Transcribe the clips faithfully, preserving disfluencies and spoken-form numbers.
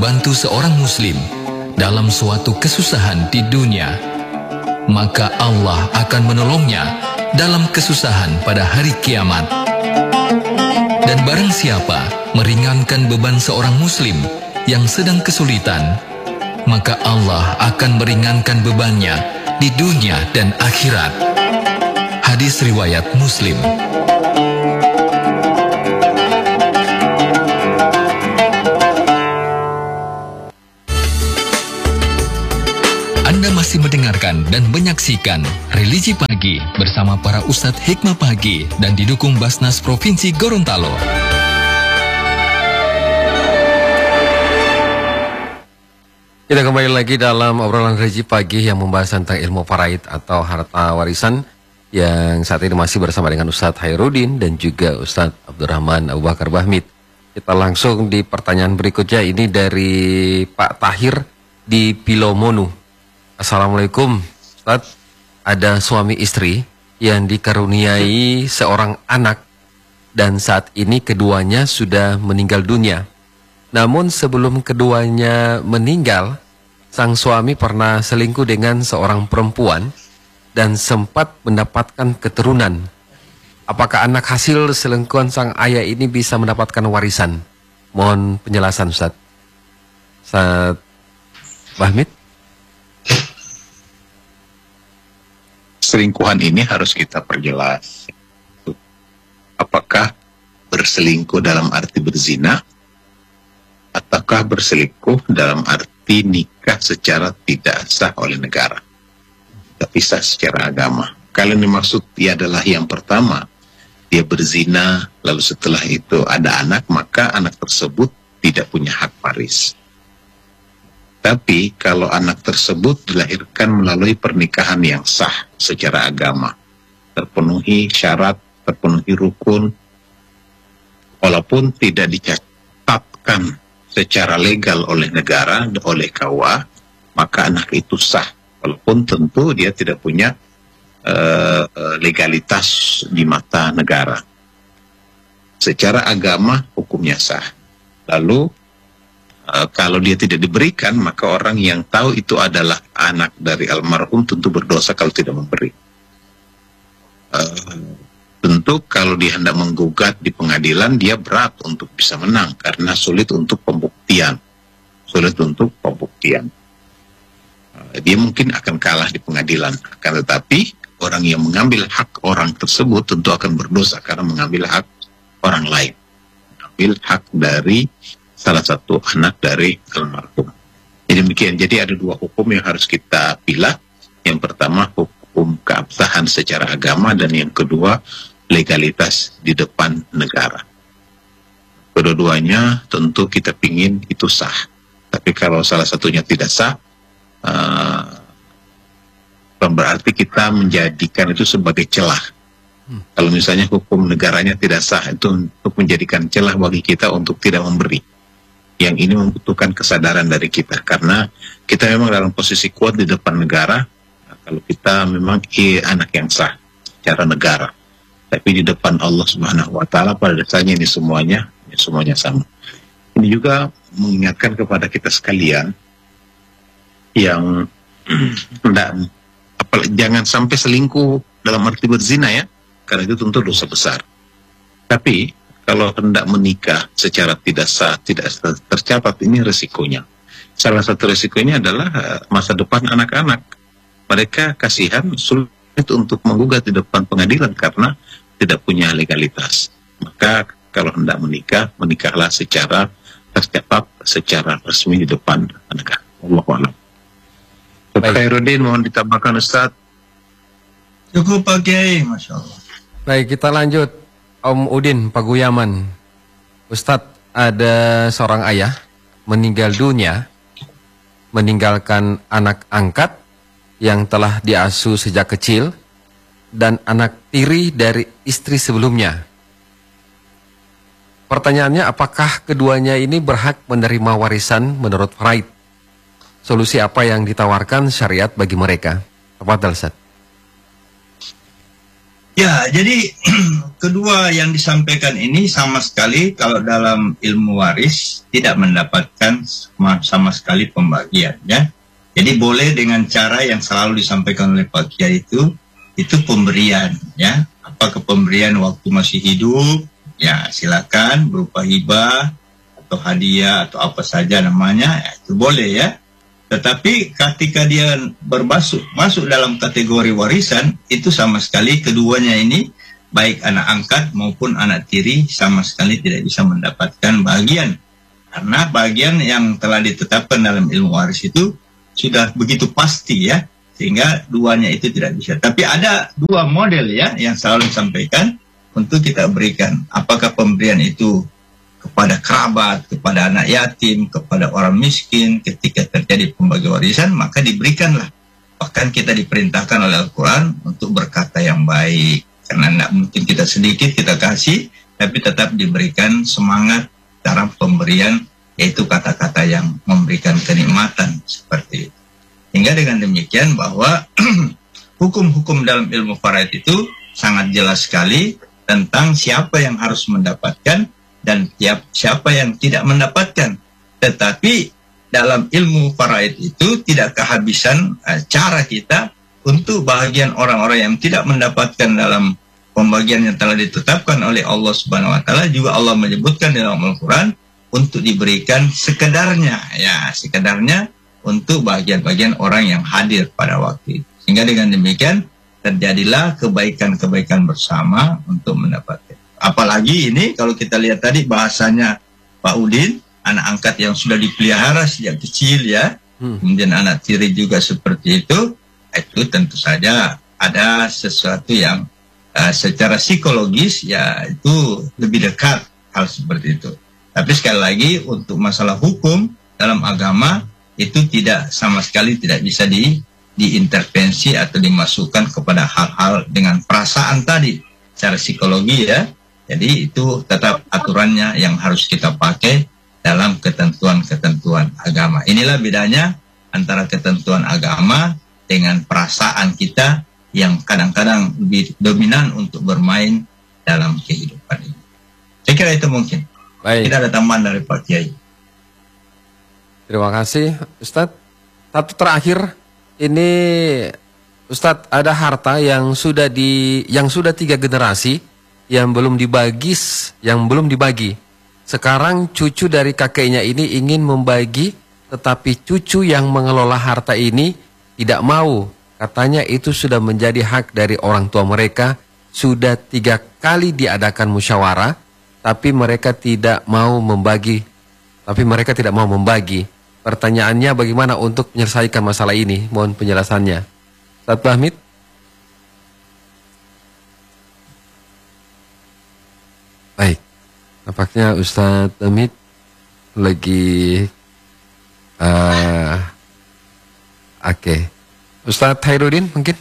bantu seorang muslim dalam suatu kesusahan di dunia, maka Allah akan menolongnya dalam kesusahan pada hari kiamat. Dan barang siapa meringankan beban seorang muslim yang sedang kesulitan, maka Allah akan meringankan bebannya di dunia dan akhirat. Hadis riwayat Muslim. Anda masih mendengarkan dan menyaksikan Religi Pagi bersama para Ustadz Hikmah Pagi dan didukung Basnas Provinsi Gorontalo. Kita kembali lagi dalam obrolan Religi Pagi yang membahas tentang ilmu faraid atau harta warisan, yang saat ini masih bersama dengan Ustadz Hairudin dan juga Ustadz Abdurrahman Abu Bakar Bahmid. Kita langsung di pertanyaan berikutnya, ini dari Pak Tahir di Pilomonu. Assalamualaikum Ustadz, ada suami istri yang dikaruniai seorang anak dan saat ini keduanya sudah meninggal dunia. Namun sebelum keduanya meninggal, sang suami pernah selingkuh dengan seorang perempuan dan sempat mendapatkan keturunan. Apakah anak hasil selingkuhan sang ayah ini bisa mendapatkan warisan? Mohon penjelasan Ustadz. Ustadz Bahmid. Selingkuhan ini harus kita perjelas. Apakah berselingkuh dalam arti berzina, ataukah berselingkuh dalam arti nikah secara tidak sah oleh negara, tapi sah secara agama. Kalau yang dimaksud dia adalah yang pertama, dia berzina, lalu setelah itu ada anak, maka anak tersebut tidak punya hak waris. Tapi kalau anak tersebut dilahirkan melalui pernikahan yang sah secara agama, terpenuhi syarat, terpenuhi rukun, walaupun tidak dicatatkan secara legal oleh negara, oleh K U A, maka anak itu sah, walaupun tentu dia tidak punya uh, legalitas di mata negara. Secara agama hukumnya sah. Lalu Uh, kalau dia tidak diberikan, maka orang yang tahu itu adalah anak dari almarhum tentu berdosa kalau tidak memberi. Uh, tentu kalau dia hendak menggugat di pengadilan, dia berat untuk bisa menang karena sulit untuk pembuktian. Sulit untuk pembuktian. Uh, dia mungkin akan kalah di pengadilan. Akan tetapi orang yang mengambil hak orang tersebut tentu akan berdosa karena mengambil hak orang lain. Mengambil hak dari salah satu anak dari almarhum. Jadi demikian. Jadi ada dua hukum yang harus kita pilah. Yang pertama hukum keabsahan secara agama, dan yang kedua legalitas di depan negara. Kedua-duanya tentu kita pingin itu sah. Tapi kalau salah satunya tidak sah, uh, berarti kita menjadikan itu sebagai celah. Hmm. Kalau misalnya hukum negaranya tidak sah, itu untuk menjadikan celah bagi kita untuk tidak memberi. Yang ini membutuhkan kesadaran dari kita, karena kita memang dalam posisi kuat di depan negara. Nah, kalau kita memang iya, anak yang sah secara negara, tapi di depan Allah Subhanahu Wa Taala pada dasarnya ini semuanya, ini semuanya sama. Ini juga mengingatkan kepada kita sekalian yang enggak, apalagi, jangan sampai selingkuh dalam arti berzina ya, karena itu tentu dosa besar. Tapi kalau hendak menikah secara tidak sah, tidak tercatat, ini resikonya. Salah satu resikonya adalah masa depan anak-anak. Mereka kasihan, sulit untuk menggugat di depan pengadilan karena tidak punya legalitas. Maka kalau hendak menikah, menikahlah secara tercatat, secara resmi di depan negara. Wallahu a'lam. Ustaz Hairudin, mohon ditambahkan Ustaz. Cukup Pak Kiai, Masya Allah. Baik, kita lanjut. Om Udin, Paguyaman. Ustadz, ada seorang ayah meninggal dunia, meninggalkan anak angkat yang telah diasuh sejak kecil dan anak tiri dari istri sebelumnya. Pertanyaannya, apakah keduanya ini berhak menerima warisan menurut faraid? Solusi apa yang ditawarkan syariat bagi mereka? Tafadhal, Ustaz. Ya, jadi kedua yang disampaikan ini sama sekali kalau dalam ilmu waris tidak mendapatkan sama, sama sekali pembagian, ya. Jadi boleh dengan cara yang selalu disampaikan oleh Pak Kiai itu, itu pemberian, ya. Apakah pemberian waktu masih hidup, ya silakan berupa hibah atau hadiah atau apa saja namanya, ya, itu boleh, ya. Tetapi ketika dia bermasuk masuk dalam kategori warisan, itu sama sekali keduanya ini, baik anak angkat maupun anak tiri, sama sekali tidak bisa mendapatkan bagian. Karena bagian yang telah ditetapkan dalam ilmu waris itu sudah begitu pasti, ya, sehingga duanya itu tidak bisa. Tapi ada dua model, ya, yang selalu disampaikan untuk kita berikan. Apakah pemberian itu kepada kerabat, kepada anak yatim, kepada orang miskin, ketika terjadi pembagian warisan, maka diberikanlah. Bahkan kita diperintahkan oleh Al-Quran untuk berkata yang baik. Karena tidak mungkin kita sedikit, kita kasih, tapi tetap diberikan semangat cara pemberian, yaitu kata-kata yang memberikan kenikmatan, seperti itu. Hingga dengan demikian bahwa hukum-hukum dalam ilmu faraid itu sangat jelas sekali tentang siapa yang harus mendapatkan dan tiap siapa yang tidak mendapatkan. Tetapi dalam ilmu faraid itu tidak kehabisan uh, cara kita untuk bahagian orang-orang yang tidak mendapatkan dalam pembagian yang telah ditetapkan oleh Allah Subhanahu wa taala, juga Allah menyebutkan dalam Al-Qur'an untuk diberikan sekedarnya, ya, sekedarnya untuk bagian-bagian orang yang hadir pada waktu itu. Sehingga dengan demikian terjadilah kebaikan-kebaikan bersama untuk mendapatkan. Apalagi ini kalau kita lihat tadi bahasanya Pak Udin, anak angkat yang sudah dipelihara sejak kecil, ya, hmm. kemudian anak tiri juga seperti itu, itu tentu saja ada sesuatu yang uh, secara psikologis, ya, itu lebih dekat hal seperti itu. Tapi sekali lagi untuk masalah hukum dalam agama itu tidak sama sekali tidak bisa di diintervensi atau dimasukkan kepada hal-hal dengan perasaan tadi secara psikologi, ya. Jadi itu tetap aturannya yang harus kita pakai dalam ketentuan-ketentuan agama. Inilah bedanya antara ketentuan agama dengan perasaan kita yang kadang-kadang lebih dominan untuk bermain dalam kehidupan ini. Saya kira itu mungkin. Baik. Tidak ada tambahan dari Pak Kiai. Terima kasih, Ustadz. Satu terakhir, ini Ustadz, ada harta yang sudah di yang sudah tiga generasi yang belum dibagi, yang belum dibagi. Sekarang cucu dari kakeknya ini ingin membagi, tetapi cucu yang mengelola harta ini tidak mau. Katanya itu sudah menjadi hak dari orang tua mereka. Sudah tiga kali diadakan musyawarah, tapi mereka tidak mau membagi. Tapi mereka tidak mau membagi. Pertanyaannya bagaimana untuk menyelesaikan masalah ini? Mohon penjelasannya. Ustadz Bahmid. Baik, nampaknya Ustadz Bahmid lagi uh, oke. Okay. Ustadz Khairuddin mungkin?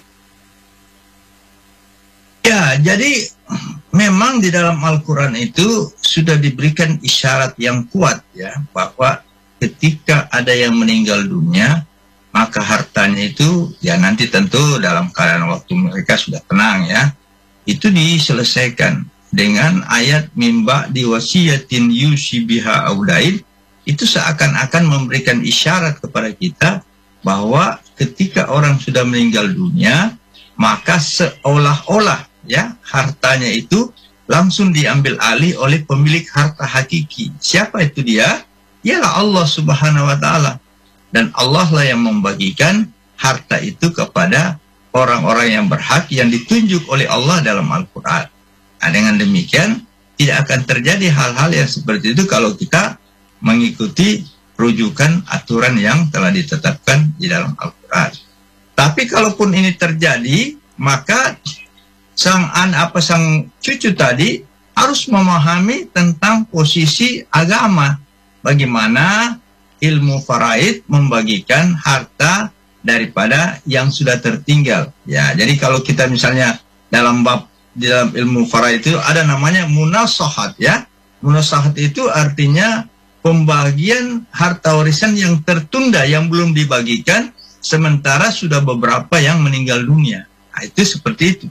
Ya, jadi memang di dalam Al-Quran itu sudah diberikan isyarat yang kuat, ya, bahwa ketika ada yang meninggal dunia, maka hartanya itu, ya nanti tentu dalam keadaan waktu mereka sudah tenang, ya, itu diselesaikan dengan ayat mimba diwasiyatin yusi biha audain. Itu seakan-akan memberikan isyarat kepada kita bahwa ketika orang sudah meninggal dunia, maka seolah-olah, ya, hartanya itu langsung diambil alih oleh pemilik harta hakiki. Siapa itu dia? Ialah Allah Subhanahu wa taala. Dan Allah lah yang membagikan harta itu kepada orang-orang yang berhak yang ditunjuk oleh Allah dalam Al-Qur'an. Nah, dengan demikian tidak akan terjadi hal-hal yang seperti itu kalau kita mengikuti rujukan aturan yang telah ditetapkan di dalam Al-Quran. Tapi kalaupun ini terjadi, maka sang an apa sang cucu tadi harus memahami tentang posisi agama. Bagaimana ilmu faraid membagikan harta daripada yang sudah tertinggal. Ya, jadi kalau kita misalnya dalam bab di dalam ilmu faraid itu ada namanya munasahat, ya. Munasahat itu artinya pembagian harta warisan yang tertunda, yang belum dibagikan, sementara sudah beberapa yang meninggal dunia. Nah, itu seperti itu.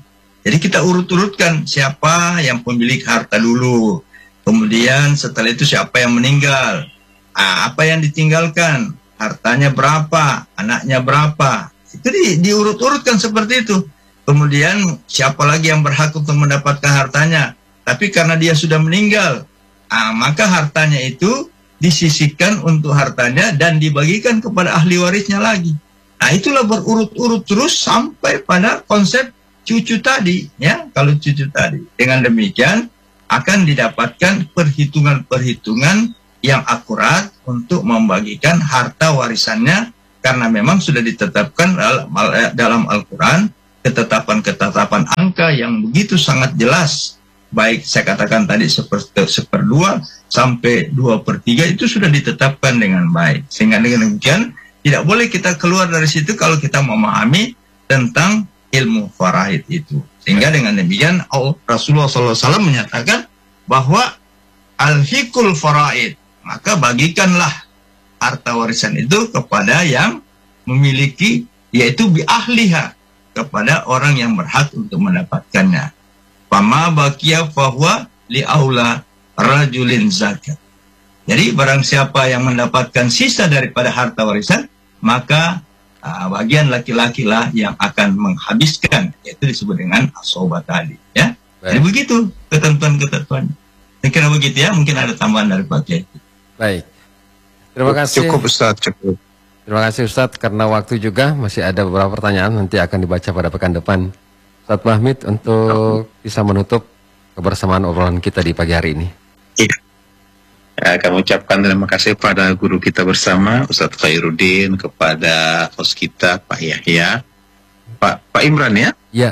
Jadi kita urut-urutkan siapa yang pemilik harta dulu. Kemudian setelah itu siapa yang meninggal. Ah, apa yang ditinggalkan. Hartanya berapa. Anaknya berapa. Itu di, diurut-urutkan seperti itu. Kemudian siapa lagi yang berhak untuk mendapatkan hartanya. Tapi karena dia sudah meninggal. Ah, maka hartanya itu disisihkan untuk hartanya dan dibagikan kepada ahli warisnya lagi. Nah, itulah berurut-urut terus sampai pada konsep cucu tadi, ya. Kalau cucu tadi, dengan demikian akan didapatkan perhitungan-perhitungan yang akurat untuk membagikan harta warisannya, karena memang sudah ditetapkan dalam Al-Quran ketetapan-ketetapan angka yang begitu sangat jelas. Baik saya katakan tadi seper, seperdua sampai dua per tiga itu sudah ditetapkan dengan baik, sehingga dengan demikian tidak boleh kita keluar dari situ kalau kita memahami tentang ilmu faraid itu. Sehingga dengan demikian Rasulullah shallallahu alaihi wasallam menyatakan bahwa al-hikul faraid, maka bagikanlah harta warisan itu kepada yang memiliki, yaitu bi ahliha, kepada orang yang berhak untuk mendapatkannya. Fama baqiya fahuwa li aula rajulin zakat. Jadi barang siapa yang mendapatkan sisa daripada harta warisan, maka Uh, bagian laki-laki lah yang akan menghabiskan, yaitu disebut dengan asoba tadi, ya. Baik. Jadi begitu ketentuan-ketentuan. Saya kira begitu ya, mungkin ada tambahan dari Pak Kiai. Baik. Terima kasih. Cukup Ustaz, cukup. Terima kasih Ustaz, karena waktu juga masih ada beberapa pertanyaan nanti akan dibaca pada pekan depan. Ustaz Mahmid untuk bisa menutup kebersamaan obrolan kita di pagi hari ini. Iya. Ya, kami ucapkan terima kasih pada guru kita bersama, Ustadz Khairuddin, kepada host kita, Pak Yahya, Pak Pak Imran ya? Iya.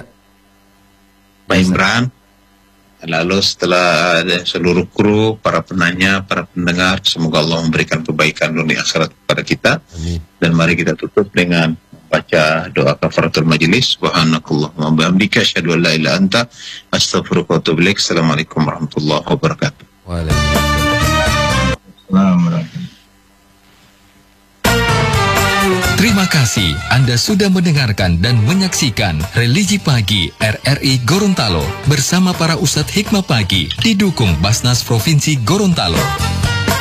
Pak Imran. Lalu setelah ada seluruh kru, para penanya, para pendengar, semoga Allah memberikan kebaikan dunia akhirat kepada kita. Amin. Dan mari kita tutup dengan baca doa kafaratul majelis. Subhanakallahumma wa bihamdika asyhadu an la ilaha illa anta astaghfiruka wa atubu ilaik. Assalamualaikum warahmatullahi wabarakatuh. Waalaikumsalam. Terima kasih Anda sudah mendengarkan dan menyaksikan Religi Pagi R R I Gorontalo bersama para Ustadz Hikmah Pagi didukung Basnas Provinsi Gorontalo.